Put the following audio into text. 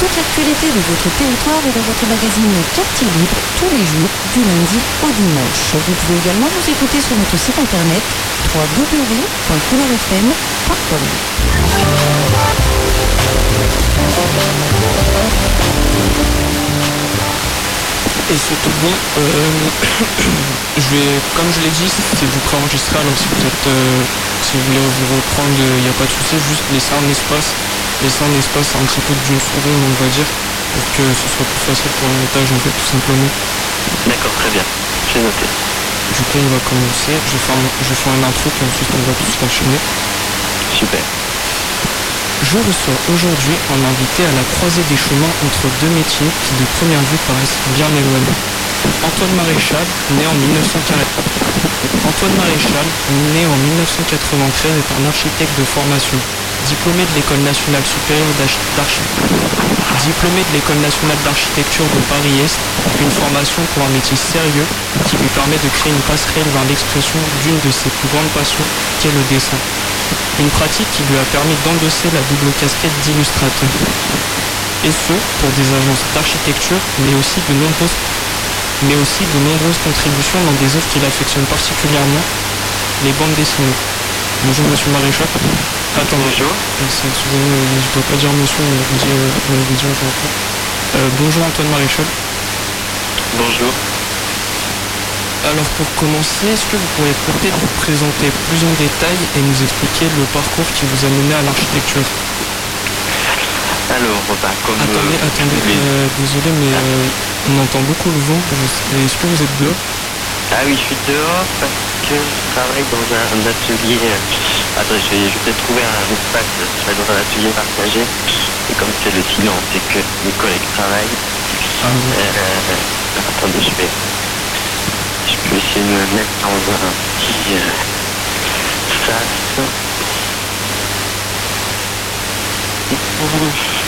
toute l'actualité de votre territoire et de votre magazine Quartier Libre tous les jours, du lundi au dimanche. Vous pouvez également nous écouter sur notre site internet www.couleur-fm.com. Et surtout bon, comme je l'ai dit, c'est vous préenregistré, alors si vous voulez vous reprendre, il n'y a pas de souci, juste laisser un espace un petit peu d'une seconde, on va dire, pour que ce soit plus facile pour le montage en fait, tout simplement. D'accord, très bien, j'ai noté. Du coup on va commencer, je vais faire une intro puis ensuite on va tous enchaîner. Super. Je reçois aujourd'hui un invité à la croisée des chemins entre deux métiers qui de première vue paraissent bien éloignés. Antoine Maréchal, né en 1993, est un architecte de formation, diplômé de l'École nationale supérieure d'architecture de Paris-Est, une formation pour un métier sérieux qui lui permet de créer une passerelle vers l'expression d'une de ses plus grandes passions, qu'est le dessin. Une pratique qui lui a permis d'endosser la double casquette d'illustrateur. Et ce, pour des agences d'architecture, mais aussi de nombreuses contributions dans des œuvres qu'il affectionne particulièrement, les bandes dessinées. Bonjour Monsieur Maréchal. Attendez, bonjour. Excusez-moi, je ne dois pas dire monsieur, mais on dit aujourd'hui. Bonjour Antoine Maréchal. Bonjour. Alors pour commencer, est-ce que vous pourriez peut-être vous présenter plus en détail et nous expliquer le parcours qui vous a mené à l'architecture? Alors, comme... Attendez, désolé, mais on entend beaucoup le vent. Est-ce que vous êtes dehors? Ah oui, je suis dehors parce que je travaille dans un atelier... Attends, je vais peut-être trouver un espace. Je travaille dans un atelier partagé. Et comme c'est le silence et que mes collègues travaillent... Ah oui. Attendez, je peux essayer de me mettre dans un petit sas.